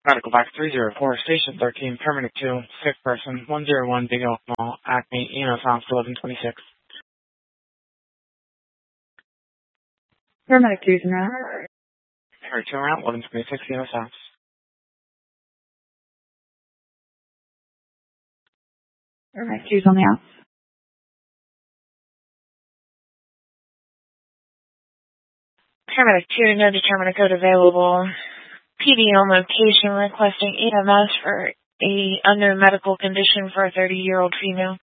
Medical Box 304, Station 13, Permanent 2, sick person, 101 Big Oak Mall, Acme, Enos House, 1126. Paramedic 2's in route. Harry 2 around, 1126, Enos House. Paramedic 2's on the out. Paramedic 2, no determinate code available. PDL location requesting EMS for a unknown medical condition for a 30-year-old female.